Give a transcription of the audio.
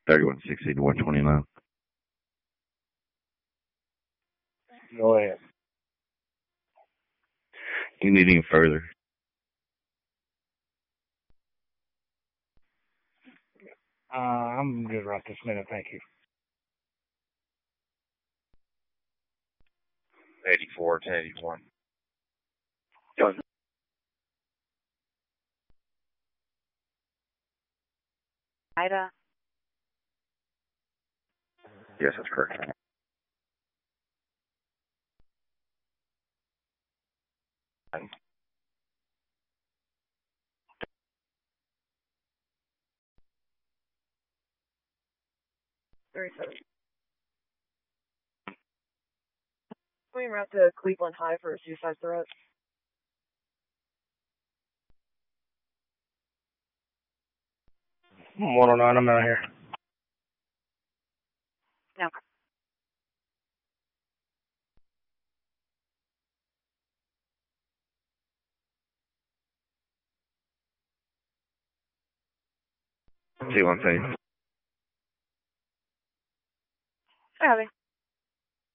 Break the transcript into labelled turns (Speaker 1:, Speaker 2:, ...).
Speaker 1: 3160 to 129.
Speaker 2: Go ahead.
Speaker 1: You need any further?
Speaker 2: I'm good right this minute, thank you.
Speaker 3: 84 to 81.
Speaker 4: Ida.
Speaker 3: Yes, that's correct.
Speaker 4: We route to Cleveland High for a suicide threat.
Speaker 2: I'm 109, I'm out here.
Speaker 4: No.
Speaker 1: See what I'm saying?
Speaker 4: Howdy.